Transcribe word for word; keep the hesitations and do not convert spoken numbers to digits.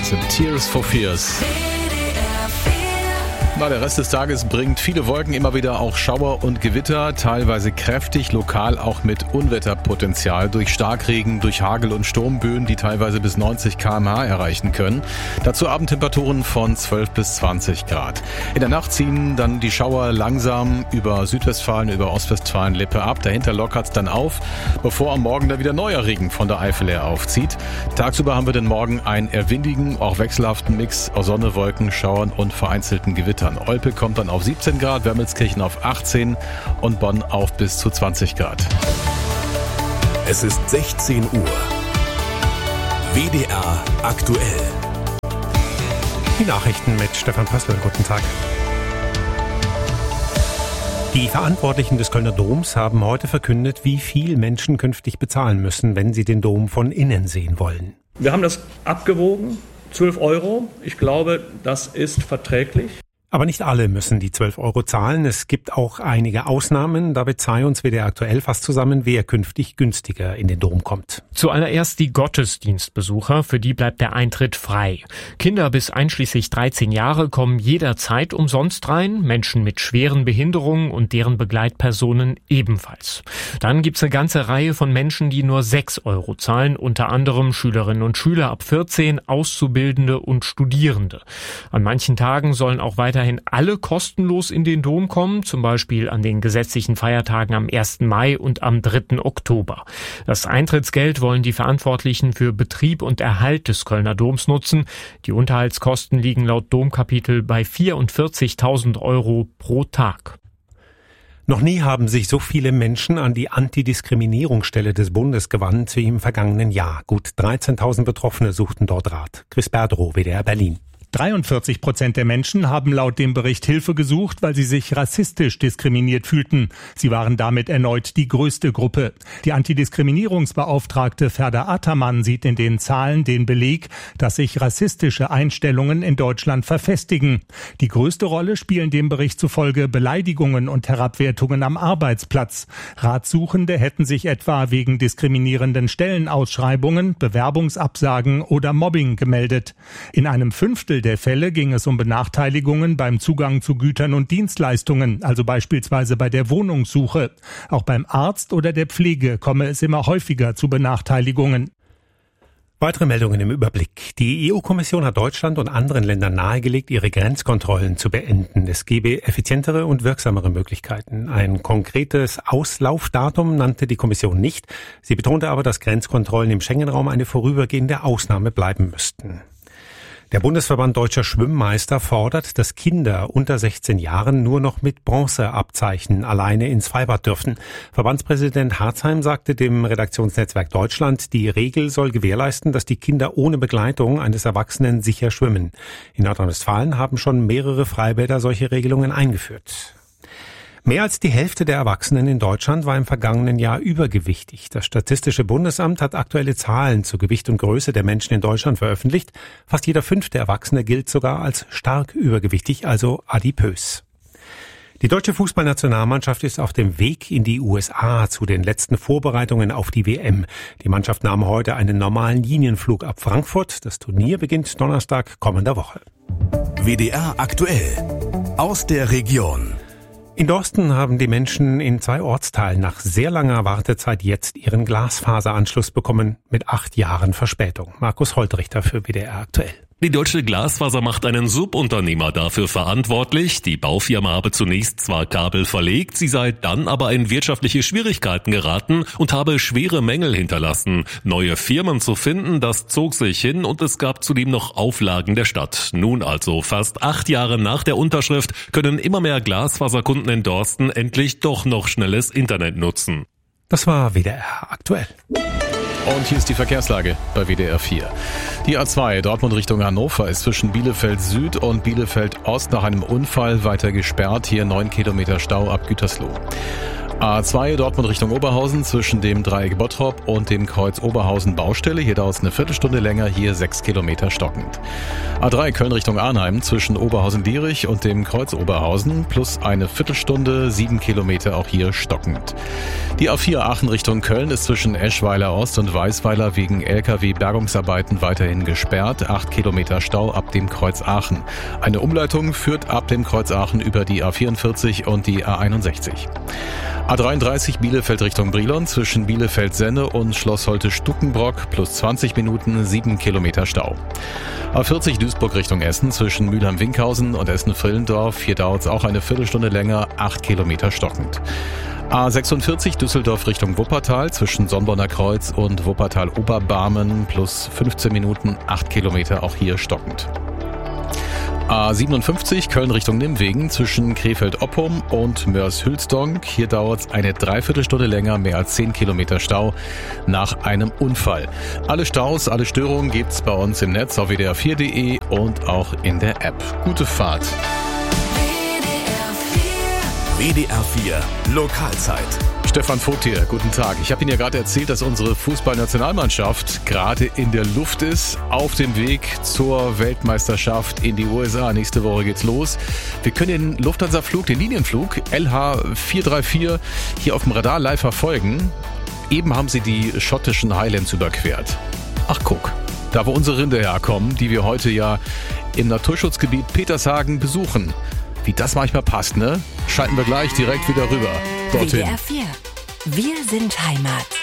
sind Tears for Fears. Na, der Rest des Tages bringt viele Wolken, immer wieder auch Schauer und Gewitter, teilweise kräftig, lokal auch mit Unwetterpotenzial durch Starkregen, durch Hagel und Sturmböen, die teilweise bis neunzig Kilometer pro Stunde erreichen können. Dazu Abendtemperaturen von zwölf bis zwanzig Grad. In der Nacht ziehen dann die Schauer langsam über Südwestfalen, über Ostwestfalen-Lippe ab. Dahinter lockert es dann auf, bevor am Morgen dann wieder neuer Regen von der Eifel her aufzieht. Tagsüber haben wir den Morgen einen eher windigen, auch wechselhaften Mix aus Sonne, Wolken, Schauern und vereinzelten Gewittern. Olpe kommt dann auf siebzehn Grad, Wermelskirchen auf achtzehn und Bonn auf bis zu zwanzig Grad. Es ist sechzehn Uhr. W D R aktuell. Die Nachrichten mit Stefan Pössl. Guten Tag. Die Verantwortlichen des Kölner Doms haben heute verkündet, wie viel Menschen künftig bezahlen müssen, wenn sie den Dom von innen sehen wollen. Wir haben das abgewogen, zwölf Euro. Ich glaube, das ist verträglich. Aber nicht alle müssen die zwölf Euro zahlen. Es gibt auch einige Ausnahmen. Damit sei uns W D R aktuell fast zusammen, wer künftig günstiger in den Dom kommt. Zuallererst die Gottesdienstbesucher, für die bleibt der Eintritt frei. Kinder bis einschließlich dreizehn Jahre kommen jederzeit umsonst rein, Menschen mit schweren Behinderungen und deren Begleitpersonen ebenfalls. Dann gibt's eine ganze Reihe von Menschen, die nur sechs Euro zahlen, unter anderem Schülerinnen und Schüler ab vierzehn, Auszubildende und Studierende. An manchen Tagen sollen auch weiterhin alle kostenlos in den Dom kommen, zum Beispiel an den gesetzlichen Feiertagen am ersten Mai und am dritten Oktober. Das Eintrittsgeld wollen die Verantwortlichen für Betrieb und Erhalt des Kölner Doms nutzen. Die Unterhaltskosten liegen laut Domkapitel bei vierundvierzigtausend Euro pro Tag. Noch nie haben sich so viele Menschen an die Antidiskriminierungsstelle des Bundes gewandt wie im vergangenen Jahr. Gut dreizehntausend Betroffene suchten dort Rat. Chris Berdrow, W D R Berlin. dreiundvierzig Prozent der Menschen haben laut dem Bericht Hilfe gesucht, weil sie sich rassistisch diskriminiert fühlten. Sie waren damit erneut die größte Gruppe. Die Antidiskriminierungsbeauftragte Ferda Ataman sieht in den Zahlen den Beleg, dass sich rassistische Einstellungen in Deutschland verfestigen. Die größte Rolle spielen dem Bericht zufolge Beleidigungen und Herabwertungen am Arbeitsplatz. Ratsuchende hätten sich etwa wegen diskriminierenden Stellenausschreibungen, Bewerbungsabsagen oder Mobbing gemeldet. In einem Fünftel der Fälle ging es um Benachteiligungen beim Zugang zu Gütern und Dienstleistungen, also beispielsweise bei der Wohnungssuche. Auch beim Arzt oder der Pflege komme es immer häufiger zu Benachteiligungen. Weitere Meldungen im Überblick. Die E U-Kommission hat Deutschland und anderen Ländern nahegelegt, ihre Grenzkontrollen zu beenden. Es gebe effizientere und wirksamere Möglichkeiten. Ein konkretes Auslaufdatum nannte die Kommission nicht. Sie betonte aber, dass Grenzkontrollen im Schengen-Raum eine vorübergehende Ausnahme bleiben müssten. Der Bundesverband Deutscher Schwimmmeister fordert, dass Kinder unter sechzehn Jahren nur noch mit Bronzeabzeichen alleine ins Freibad dürfen. Verbandspräsident Harzheim sagte dem Redaktionsnetzwerk Deutschland, die Regel soll gewährleisten, dass die Kinder ohne Begleitung eines Erwachsenen sicher schwimmen. In Nordrhein-Westfalen haben schon mehrere Freibäder solche Regelungen eingeführt. Mehr als die Hälfte der Erwachsenen in Deutschland war im vergangenen Jahr übergewichtig. Das Statistische Bundesamt hat aktuelle Zahlen zu Gewicht und Größe der Menschen in Deutschland veröffentlicht. Fast jeder fünfte Erwachsene gilt sogar als stark übergewichtig, also adipös. Die deutsche Fußballnationalmannschaft ist auf dem Weg in die U S A zu den letzten Vorbereitungen auf die W M. Die Mannschaft nahm heute einen normalen Linienflug ab Frankfurt. Das Turnier beginnt Donnerstag kommender Woche. W D R aktuell aus der Region. In Dorsten haben die Menschen in zwei Ortsteilen nach sehr langer Wartezeit jetzt ihren Glasfaseranschluss bekommen, mit acht Jahren Verspätung. Markus Holtrichter für W D R aktuell. Die Deutsche Glasfaser macht einen Subunternehmer dafür verantwortlich. Die Baufirma habe zunächst zwar Kabel verlegt, sie sei dann aber in wirtschaftliche Schwierigkeiten geraten und habe schwere Mängel hinterlassen. Neue Firmen zu finden, das zog sich hin und es gab zudem noch Auflagen der Stadt. Nun also, fast acht Jahre nach der Unterschrift, können immer mehr Glasfaserkunden in Dorsten endlich doch noch schnelles Internet nutzen. Das war W D R aktuell. Und hier ist die Verkehrslage bei W D R vier. Die A zwei Dortmund Richtung Hannover ist zwischen Bielefeld Süd und Bielefeld Ost nach einem Unfall weiter gesperrt. Hier neun Kilometer Stau ab Gütersloh. A zwei Dortmund Richtung Oberhausen zwischen dem Dreieck Bottrop und dem Kreuz Oberhausen Baustelle. Hier dauert es eine Viertelstunde länger, hier sechs Kilometer stockend. A drei Köln Richtung Arnheim zwischen Oberhausen-Dierich und dem Kreuz Oberhausen plus eine Viertelstunde, sieben Kilometer, auch hier stockend. Die A vier Aachen Richtung Köln ist zwischen Eschweiler Ost und Weißweiler wegen L K W-Bergungsarbeiten weiterhin gesperrt. acht Kilometer Stau ab dem Kreuz Aachen. Eine Umleitung führt ab dem Kreuz Aachen über die A vierundvierzig und die A einundsechzig. A dreiunddreißig Bielefeld Richtung Brilon zwischen Bielefeld-Senne und Schloss Holte-Stukenbrock plus zwanzig Minuten, sieben Kilometer Stau. A vierzig Duisburg Richtung Essen zwischen Mülheim-Winkhausen und Essen-Frillendorf. Hier dauert es auch eine Viertelstunde länger, acht Kilometer stockend. A sechsundvierzig Düsseldorf Richtung Wuppertal zwischen Sonnborner Kreuz und Wuppertal-Oberbarmen plus fünfzehn Minuten, acht Kilometer, auch hier stockend. A siebenundfünfzig Köln Richtung Nimwegen zwischen Krefeld-Oppum und Mörs-Hülsdonk. Hier dauert es eine Dreiviertelstunde länger, mehr als zehn Kilometer Stau nach einem Unfall. Alle Staus, alle Störungen gibt's bei uns im Netz auf w d r vier punkt d e und auch in der App. Gute Fahrt. W D R vier Lokalzeit. Stefan Vogt hier, guten Tag. Ich habe Ihnen ja gerade erzählt, dass unsere Fußballnationalmannschaft gerade in der Luft ist, auf dem Weg zur Weltmeisterschaft in die U S A. Nächste Woche geht's los. Wir können den Lufthansa-Flug, den Linienflug L H vier drei vier hier auf dem Radar live verfolgen. Eben haben sie die schottischen Highlands überquert. Ach guck, da wo unsere Rinder herkommen, die wir heute ja im Naturschutzgebiet Petershagen besuchen. Wie das manchmal passt, ne? Schalten wir gleich direkt wieder rüber. Dorthin. W D R vier. Wir sind Heimat.